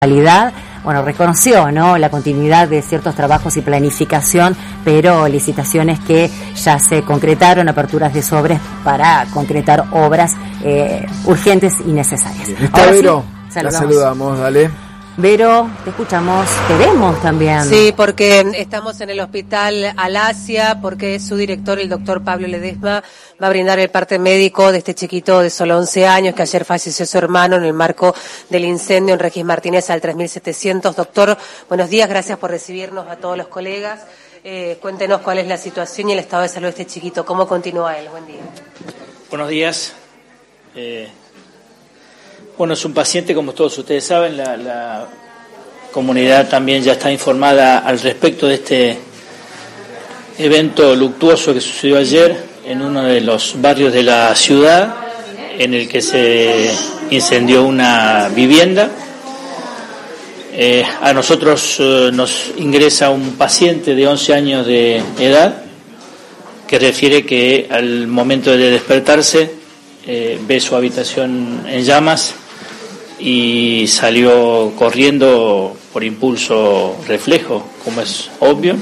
Bueno, reconoció, ¿no?, la continuidad de ciertos trabajos y planificación, pero licitaciones que ya se concretaron, aperturas de sobres para concretar obras urgentes y necesarias. Está Vero, sí, la saludamos, dale. Vero, te escuchamos, te vemos también. Sí, porque estamos en el hospital Alasia, porque su director, el doctor Pablo Ledesma, va a brindar el parte médico de este chiquito de solo 11 años, que ayer falleció su hermano en el marco del incendio en Regis Martínez al 3700. Doctor, buenos días, gracias por recibirnos a todos los colegas. Cuéntenos cuál es la situación y el estado de salud de este chiquito, cómo continúa él. Buen día. Buenos días. Bueno, es un paciente, como todos ustedes saben, la comunidad también ya está informada al respecto de este evento luctuoso que sucedió ayer en uno de los barrios de la ciudad, en el que se incendió una vivienda. A nosotros nos ingresa un paciente de 11 años de edad que refiere que al momento de despertarse ve su habitación en llamas y salió corriendo por impulso reflejo, como es obvio.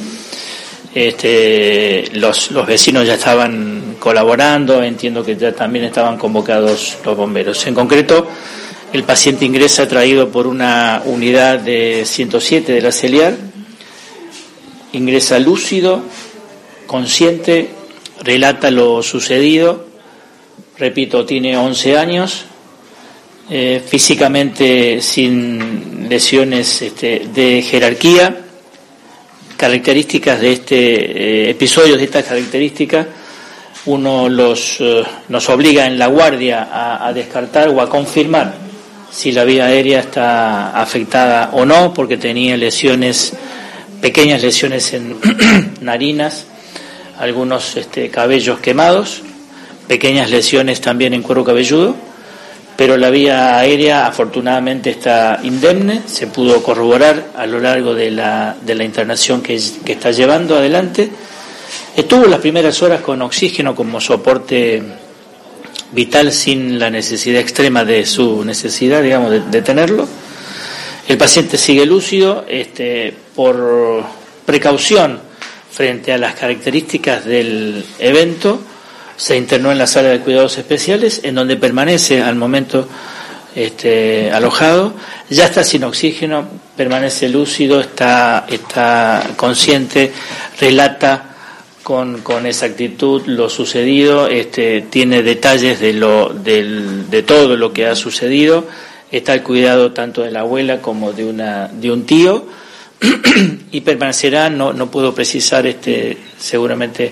Los vecinos ya estaban colaborando, entiendo que ya también estaban convocados los bomberos. En concreto, el paciente ingresa traído por una unidad de 107 de la CELIAR, ingresa lúcido, consciente, relata lo sucedido, repito, tiene 11 años, físicamente sin lesiones de jerarquía, características de episodios de estas características, uno nos obliga en la guardia a descartar o a confirmar si la vía aérea está afectada o no, porque tenía pequeñas lesiones en narinas, algunos cabellos quemados, pequeñas lesiones también en cuero cabelludo, pero la vía aérea afortunadamente está indemne, se pudo corroborar a lo largo de la internación que está llevando adelante. Estuvo las primeras horas con oxígeno como soporte vital, sin la necesidad extrema de su necesidad, digamos, de tenerlo. El paciente sigue lúcido, por precaución frente a las características del evento, se internó en la sala de cuidados especiales, en donde permanece al momento alojado. Ya está sin oxígeno, permanece lúcido, está consciente, relata con exactitud lo sucedido, tiene detalles de todo lo que ha sucedido, está al cuidado tanto de la abuela como de un tío, y permanecerá, no puedo precisar, seguramente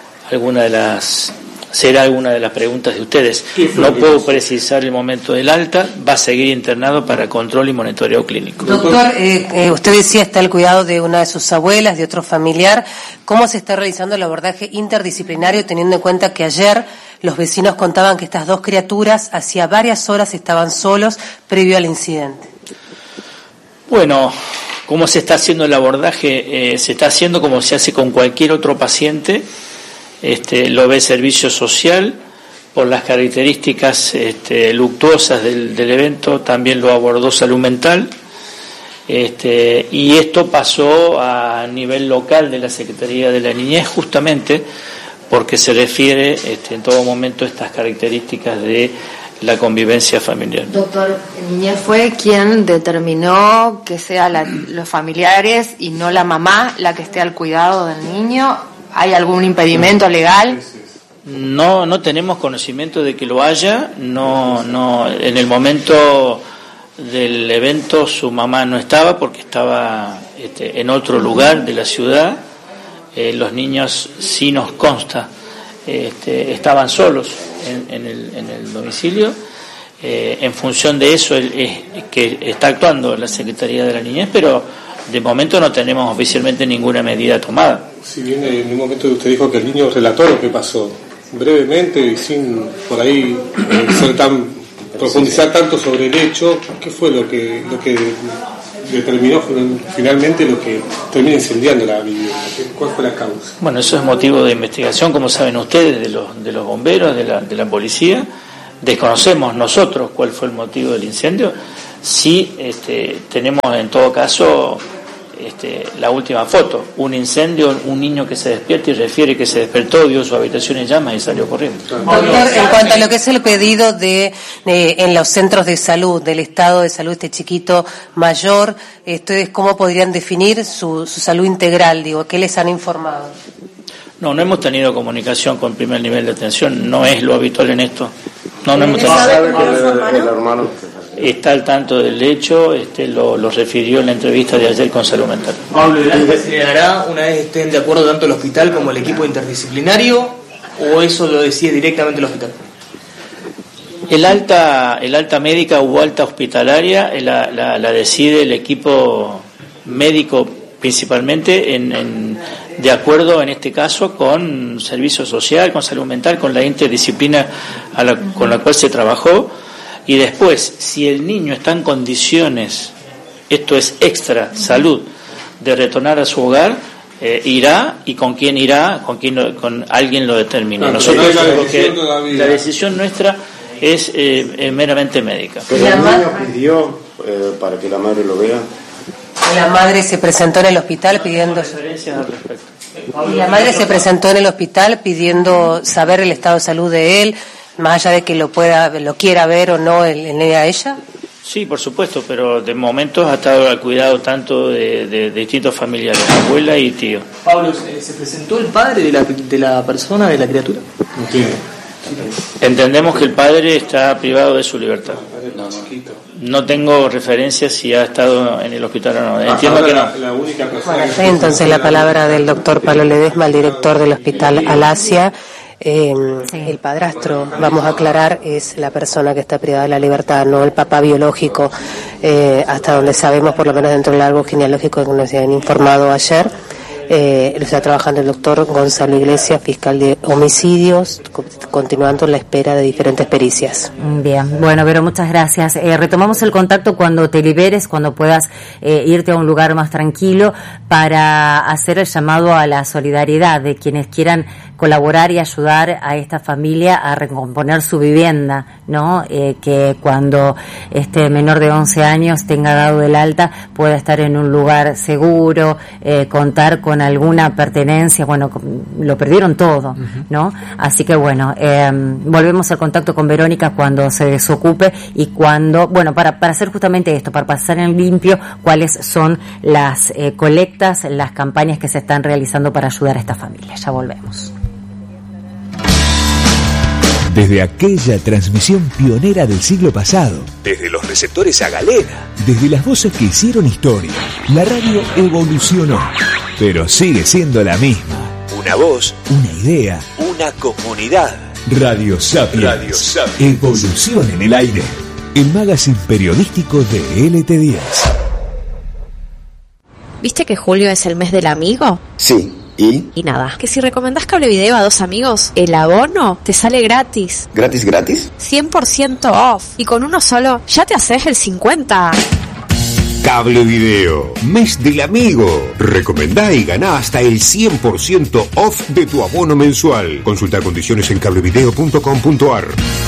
será alguna de las preguntas de ustedes. No puedo precisar el momento del alta, va a seguir internado para control y monitoreo clínico. Doctor, usted decía está al cuidado de una de sus abuelas, de otro familiar. ¿Cómo se está realizando el abordaje interdisciplinario, teniendo en cuenta que ayer los vecinos contaban que estas dos criaturas hacía varias horas estaban solos previo al incidente? Bueno, ¿cómo se está haciendo el abordaje? Se está haciendo como se hace con cualquier otro paciente. Lo ve servicio social, por las características luctuosas del evento, también lo abordó salud mental, y esto pasó a nivel local de la Secretaría de la Niñez, justamente porque se refiere en todo momento a estas características de la convivencia familiar. Doctor, Niñez fue quien determinó que sean los familiares y no la mamá la que esté al cuidado del niño. ¿Hay algún impedimento legal? No tenemos conocimiento de que lo haya. No. En el momento del evento su mamá no estaba porque estaba en otro lugar de la ciudad. Los niños, sí nos consta, estaban solos en el domicilio. En función de eso es que está actuando la Secretaría de la Niñez, pero de momento no tenemos oficialmente ninguna medida tomada. Si bien en un momento usted dijo que el niño relató lo que pasó, brevemente y sin por ahí profundizar tanto sobre el hecho, ¿qué fue lo que determinó finalmente lo que termina incendiando la vivienda? ¿Cuál fue la causa? Bueno, eso es motivo de investigación, como saben ustedes, de los bomberos, de la policía. Desconocemos nosotros cuál fue el motivo del incendio. Sí, tenemos en todo caso la última foto, un incendio, un niño que se despierta y refiere que se despertó, vio su habitación en llamas y salió corriendo. Doctor, en cuanto a lo que es el pedido en los centros de salud, del estado de salud de este chiquito mayor, ¿ustedes cómo podrían definir su salud integral? Digo, ¿qué les han informado? No hemos tenido comunicación con primer nivel de atención, no es lo habitual en esto. No hemos tenido. ¿Sabe que el hermano está al tanto del hecho, lo refirió en la entrevista de ayer con Salud Mental. Pablo, ¿el alta se le dará una vez estén de acuerdo tanto el hospital como el equipo interdisciplinario, o eso lo decide directamente el hospital? El alta médica o alta hospitalaria la decide el equipo médico principalmente de acuerdo en este caso con servicio social, con salud mental, con la interdisciplina con la cual se trabajó. Y después, si el niño está en condiciones, esto es extra salud, de retornar a su hogar, irá, y con quién irá, con alguien lo determina. Nosotros la decisión nuestra es meramente médica. Pero el niño pidió para que la madre lo vea. La madre se presentó en el hospital pidiendo referencias al respecto. Y la madre se presentó en el hospital pidiendo saber el estado de salud de él, más allá de que lo quiera ver o no a ella. Sí, por supuesto, pero de momento ha estado al cuidado tanto de distintos familiares, abuela y tío. Pablo, ¿se presentó el padre de la persona, de la criatura? Entendemos que el padre está privado de su libertad. No tengo referencia si ha estado en el hospital o no. Entiendo que no. Bueno, entonces la palabra del doctor Pablo Ledesma, el director del hospital Alasia. El padrastro, vamos a aclarar, es la persona que está privada de la libertad, no el papá biológico, hasta donde sabemos, por lo menos dentro del árbol genealógico que nos habían informado ayer. Lo está trabajando el doctor Gonzalo Iglesias, fiscal de homicidios, continuando la espera de diferentes pericias. Bien, bueno, Vero, muchas gracias. Retomamos el contacto cuando te liberes, cuando puedas irte a un lugar más tranquilo, para hacer el llamado a la solidaridad de quienes quieran colaborar y ayudar a esta familia a recomponer su vivienda, ¿no? Que cuando este menor de 11 años tenga dado el alta pueda estar en un lugar seguro, contar con alguna pertenencia. Bueno, lo perdieron todo, ¿no? Así que bueno, volvemos al contacto con Verónica cuando se desocupe y cuando, bueno, para hacer justamente esto, para pasar en limpio cuáles son las colectas, las campañas que se están realizando para ayudar a esta familia. Ya volvemos. Desde aquella transmisión pionera del siglo pasado, desde los receptores a galena, desde las voces que hicieron historia, la radio evolucionó, pero sigue siendo la misma. Una voz, una idea, una comunidad. Radio Sapiens. Evolución en el aire. El magazine periodístico de LT10. ¿Viste que julio es el mes del amigo? Sí. ¿Y nada, que si recomendás Cablevideo a 2 amigos, el abono te sale gratis. ¿Gratis? 100% off. Y con uno solo ya te haces el 50%. Cablevideo, mes del amigo. Recomendá y ganá hasta el 100% off de tu abono mensual. Consulta condiciones en cablevideo.com.ar.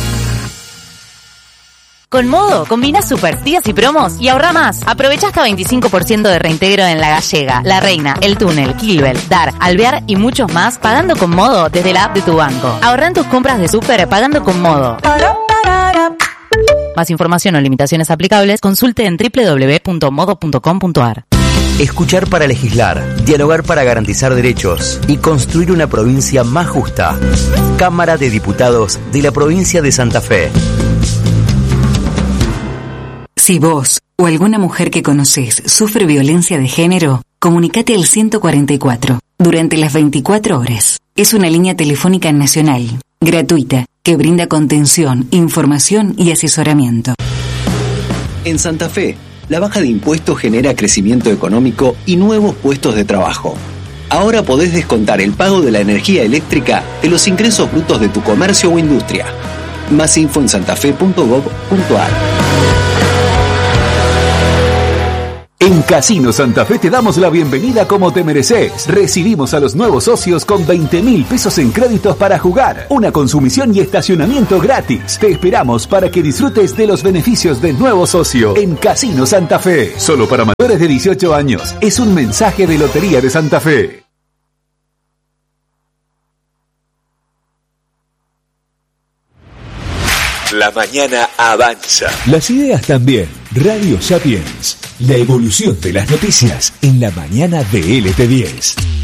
Con Modo, combina super días y promos y ahorra más. Aprovecha hasta 25% de reintegro en La Gallega, La Reina, El Túnel, Kilbel, Dar, Alvear y muchos más pagando con Modo desde la app de tu banco. Ahorra en tus compras de súper pagando con Modo. Más información o limitaciones aplicables, consulte en www.modo.com.ar. Escuchar para legislar, dialogar para garantizar derechos y construir una provincia más justa. Cámara de Diputados de la provincia de Santa Fe. Si vos o alguna mujer que conocés sufre violencia de género, comunicate al 144 durante las 24 horas. Es una línea telefónica nacional, gratuita, que brinda contención, información y asesoramiento. En Santa Fe, la baja de impuestos genera crecimiento económico y nuevos puestos de trabajo. Ahora podés descontar el pago de la energía eléctrica de los ingresos brutos de tu comercio o industria. Más info en santafe.gov.ar. En Casino Santa Fe te damos la bienvenida como te mereces. Recibimos a los nuevos socios con 20.000 pesos en créditos para jugar, una consumición y estacionamiento gratis. Te esperamos para que disfrutes de los beneficios del nuevo socio en Casino Santa Fe. Solo para mayores de 18 años. Es un mensaje de Lotería de Santa Fe. La mañana avanza. Las ideas también. Radio Sapiens. La evolución de las noticias en la mañana de LT10.